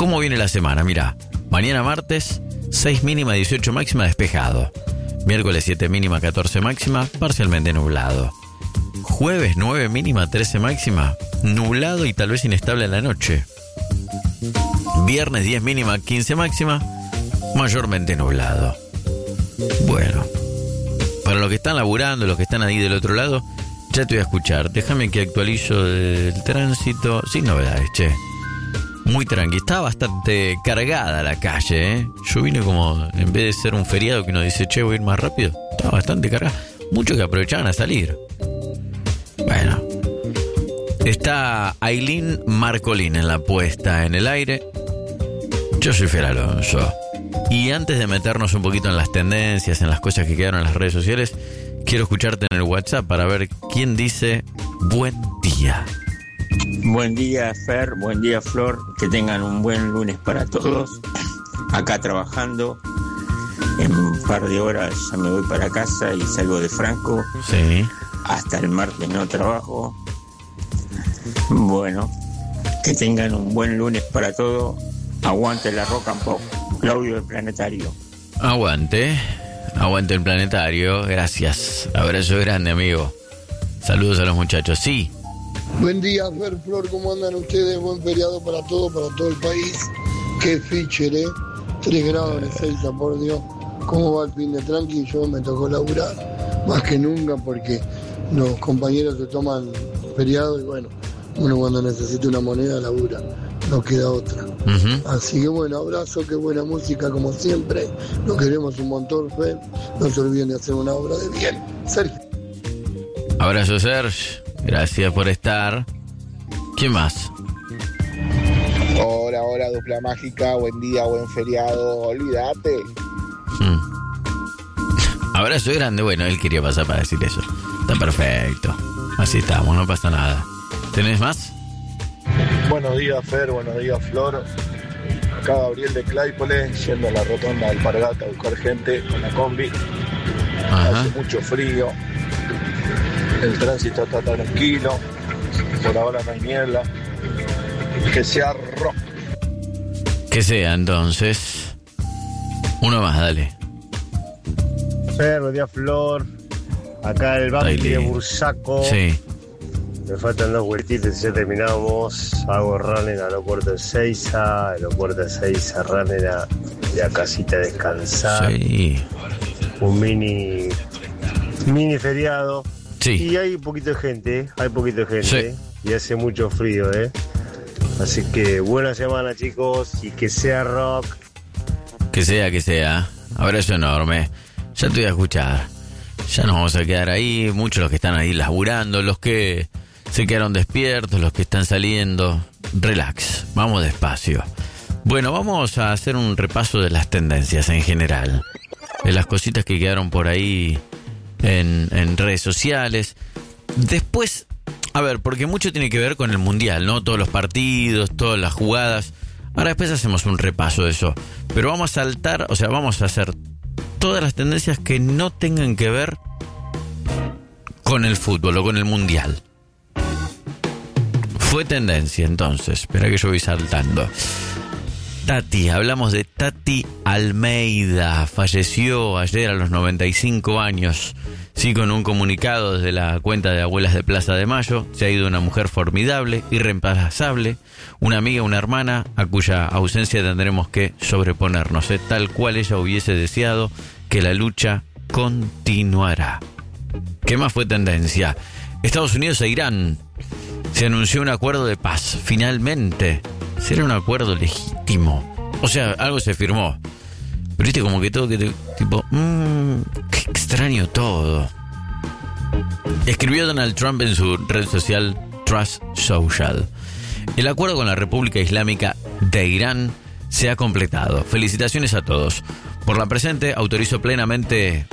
¿Cómo viene la semana? Mirá, mañana martes, 6 mínima, 18 máxima, despejado. Miércoles 7 mínima, 14 máxima, parcialmente nublado. Jueves 9 mínima, 13 máxima, nublado y tal vez inestable en la noche. Viernes 10 mínima, 15 máxima, mayormente nublado. Bueno, para los que están laburando, los que están ahí del otro lado, ya te voy a escuchar. Déjame que actualizo el tránsito. Sin novedades, che. Muy tranqui. Está bastante cargada la calle, ¿eh? Yo vine como, en vez de ser un feriado que uno dice, che, voy a ir más rápido. Está bastante cargada. Muchos que aprovechaban a salir. Bueno. Está Aileen Marcolín en la puesta en el aire. Yo soy Fer Alonso. Y antes de meternos un poquito en las tendencias, en las cosas que quedaron en las redes sociales, quiero escucharte en el WhatsApp para ver quién dice buen día. Buen día, Fer, buen día, Flor, que tengan un buen lunes para todos. Acá trabajando, en un par de horas ya me voy para casa y salgo de Franco. Sí. Hasta el martes no trabajo. Bueno, que tengan un buen lunes para todos. Aguante la rock and pop. Claudio del Planetario. Aguante el Planetario, gracias. Abrazo grande, amigo. Saludos a los muchachos, sí. Buen día, Fer, Flor, ¿cómo andan ustedes? Buen feriado para todo el país. Qué Fischer, 3 grados en Ezeiza, por Dios. ¿Cómo va el fin de tranqui? Yo me tocó laburar más que nunca porque los compañeros se toman feriado y bueno, uno cuando necesita una moneda labura, no queda otra. Así que bueno, abrazo, qué buena música como siempre. Lo queremos un montón, Fer. No se olviden de hacer una obra de bien. Sergio. Abrazo, Sergio. Gracias por estar. ¿Quién más? Hola, dupla mágica, buen día, buen feriado, olvídate. Abrazo grande, bueno, él quería pasar para decir eso. Está perfecto. Así estamos, no pasa nada. ¿Tenés más? Buenos días, Fer, buenos días, Flor. Acá Gabriel de Claypole, yendo a la rotonda del Alpargata a buscar gente con la combi. Ajá. Hace mucho frío. El tránsito está tranquilo. Por ahora no hay niebla. Que sea rock. Que sea, entonces. Uno más, dale. Fer, buen día, Flor. Acá el Banqui de Bursaco. Sí. Me faltan 2 vueltitas y ya terminamos. Hago running al aeropuerto de Ezeiza, running a casita a descansar. Sí. Un mini feriado. Sí. Y hay un poquito de gente, Sí. Y hace mucho frío, Así que buena semana, chicos, y que sea rock. Que sea. Abrazo enorme. Ya te voy a escuchar. Ya nos vamos a quedar ahí. Muchos los que están ahí laburando, los que se quedaron despiertos, los que están saliendo. Relax, vamos despacio. Bueno, vamos a hacer un repaso de las tendencias en general. De las cositas que quedaron por ahí en redes sociales. Después, a ver, porque mucho tiene que ver con el Mundial, ¿no? Todos los partidos, todas las jugadas. Ahora después hacemos un repaso de eso. Pero vamos a saltar, o sea, vamos a hacer todas las tendencias que no tengan que ver con el fútbol o con el Mundial. Fue tendencia, entonces. Espera que yo voy saltando. Tati, hablamos de Tati Almeida. Falleció ayer a los 95 años. Sí, con un comunicado desde la cuenta de Abuelas de Plaza de Mayo. Se ha ido una mujer formidable, irreemplazable, una amiga, una hermana, a cuya ausencia tendremos que sobreponernos, tal cual ella hubiese deseado que la lucha continuará. ¿Qué más fue tendencia? Estados Unidos e Irán. Se anunció un acuerdo de paz, finalmente. ¿Será un acuerdo legítimo? O sea, algo se firmó. Pero viste como que todo, tipo, qué extraño todo. Escribió Donald Trump en su red social Trust Social. El acuerdo con la República Islámica de Irán se ha completado. Felicitaciones a todos. Por la presente, autorizo plenamente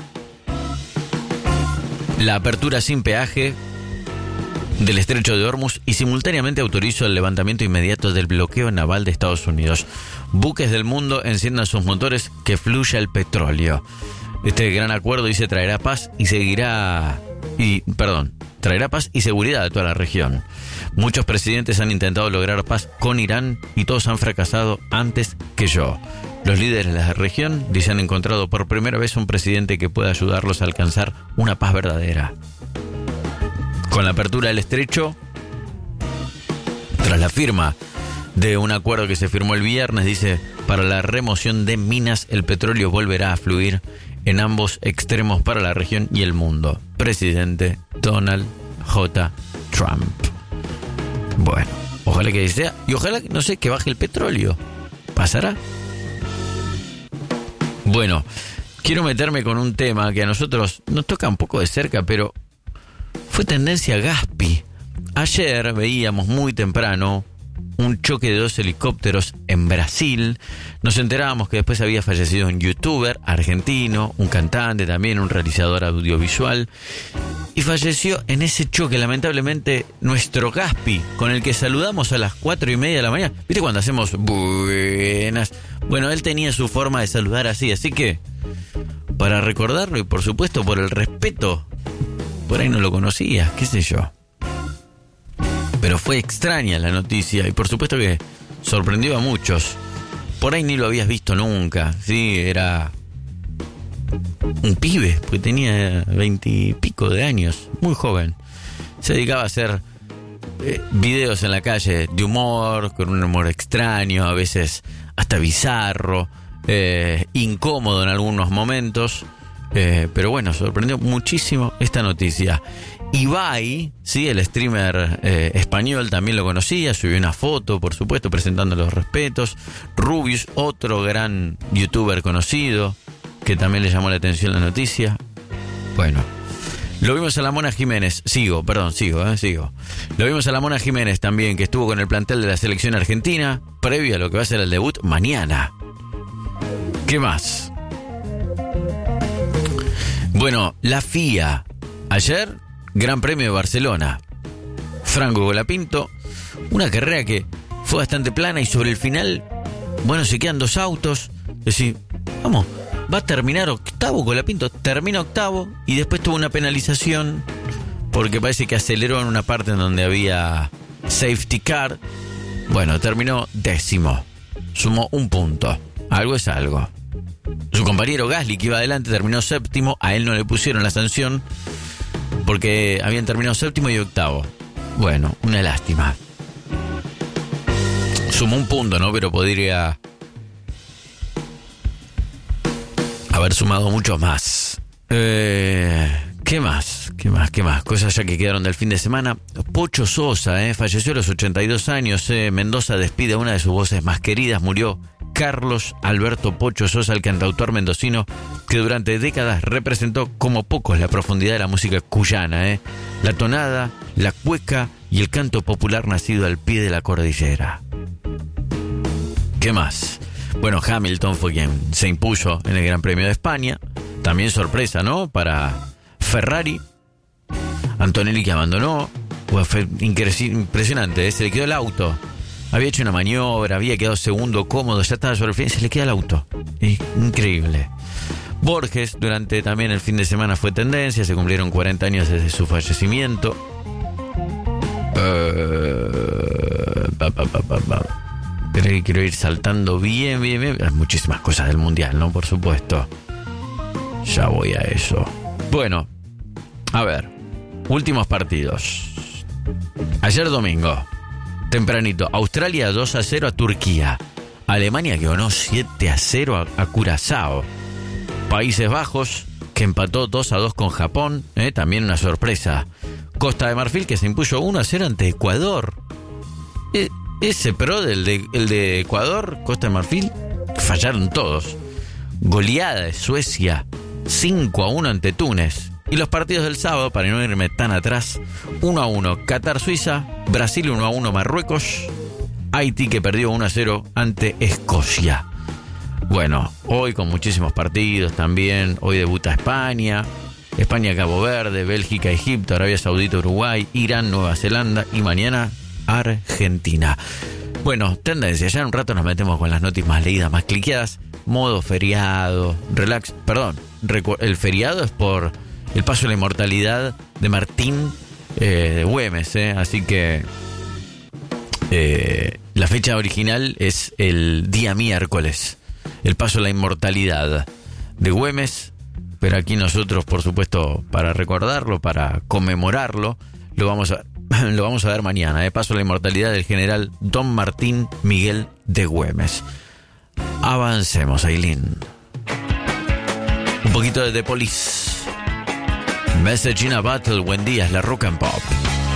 la apertura sin peaje del estrecho de Hormuz y simultáneamente autorizo el levantamiento inmediato del bloqueo naval de Estados Unidos. Buques del mundo enciendan sus motores, que fluya el petróleo. Este gran acuerdo, dice, traerá paz y seguridad a toda la región. Muchos presidentes han intentado lograr paz con Irán y todos han fracasado antes que yo. Los líderes de la región dicen han encontrado por primera vez un presidente que pueda ayudarlos a alcanzar una paz verdadera. Con la apertura del estrecho, tras la firma de un acuerdo que se firmó el viernes, dice, para la remoción de minas, el petróleo volverá a fluir en ambos extremos para la región y el mundo. Presidente Donald J. Trump. Bueno, ojalá que sea, y ojalá, no sé, que baje el petróleo. ¿Pasará? Bueno, quiero meterme con un tema que a nosotros nos toca un poco de cerca, pero fue tendencia Gaspi. Ayer veíamos muy temprano un choque de 2 helicópteros en Brasil. Nos enterábamos que después había fallecido un youtuber argentino, un cantante también, un realizador audiovisual. Y falleció en ese choque, lamentablemente, nuestro Gaspi, con el que saludamos a las 4:30 de la mañana. ¿Viste cuando hacemos buenas? Bueno, él tenía su forma de saludar así que, para recordarlo y por supuesto por el respeto, por ahí no lo conocía, qué sé yo. Pero fue extraña la noticia y por supuesto que sorprendió a muchos. Por ahí ni lo habías visto nunca, sí, era un pibe, porque tenía 20 y pico de años, muy joven. Se dedicaba a hacer videos en la calle de humor, con un humor extraño, a veces hasta bizarro, incómodo en algunos momentos, pero bueno, sorprendió muchísimo esta noticia. Ibai, sí, el streamer español, también lo conocía, subió una foto, por supuesto, presentando los respetos. Rubius, otro gran youtuber conocido, que también le llamó la atención la noticia. Bueno, lo vimos a la Mona Jiménez, sigo. Lo vimos a la Mona Jiménez también, que estuvo con el plantel de la selección argentina, previo a lo que va a ser el debut mañana. ¿Qué más? Bueno, la FIA, ayer, Gran Premio de Barcelona. Franco Colapinto, una carrera que fue bastante plana y sobre el final, bueno, se quedan 2 autos. Es decir, vamos, va a terminar octavo Colapinto, termina octavo y después tuvo una penalización porque parece que aceleró en una parte en donde había safety car. Bueno, terminó 10º, sumó 1 punto, algo es algo. Su compañero Gasly, que iba adelante, terminó 7º, a él no le pusieron la sanción porque habían terminado 7º y 8º. Bueno, una lástima. Sumó 1 punto, ¿no? Pero podría haber sumado mucho más. ¿Qué más? Cosas ya que quedaron del fin de semana. Pocho Sosa, falleció a los 82 años. Mendoza despide a una de sus voces más queridas. Murió Carlos Alberto Pocho Sosa, el cantautor mendocino que durante décadas representó como pocos la profundidad de la música cuyana. La tonada, la cueca y el canto popular nacido al pie de la cordillera. ¿Qué más? Bueno, Hamilton fue quien se impuso en el Gran Premio de España. También sorpresa, ¿no? Para Ferrari. Antonelli, que abandonó. Bueno, fue impresionante, se le quedó el auto. Había hecho una maniobra, había quedado segundo cómodo, ya estaba sobre el fin, se le queda el auto. Increíble. Borges, durante también el fin de semana fue tendencia, se cumplieron 40 años desde su fallecimiento. Quiero ir saltando bien. Hay muchísimas cosas del Mundial, ¿no? Por supuesto. Ya voy a eso. Bueno, a ver. Últimos partidos. Ayer domingo, tempranito, Australia 2-0 a Turquía. Alemania que ganó 7-0 a Curazao. Países Bajos, que empató 2-2 con Japón. También una sorpresa. Costa de Marfil, que se impuso 1-0 ante Ecuador. Ese pro el de Ecuador, Costa de Marfil, fallaron todos. Goleada de Suecia, 5-1 ante Túnez. Y los partidos del sábado, para no irme tan atrás, 1-1 Qatar-Suiza, Brasil 1-1 Marruecos, Haití que perdió 1-0 ante Escocia. Bueno, hoy con muchísimos partidos también. Hoy debuta España, Cabo Verde, Bélgica, Egipto, Arabia Saudita, Uruguay, Irán, Nueva Zelanda y mañana Argentina. Bueno, tendencia, ya en un rato nos metemos con las noticias más leídas, más cliqueadas. Modo feriado, relax, perdón, el feriado es por el paso de la inmortalidad de Martín de Güemes, así que La fecha original es el día miércoles, el paso a la inmortalidad de Güemes, pero aquí nosotros, por supuesto, para recordarlo, para conmemorarlo, lo vamos a ver mañana, paso a la inmortalidad del general Don Martín Miguel de Güemes. Avancemos, Ailín. Un poquito de The Police. Message in a Battle, buen día, es la Rock and Pop.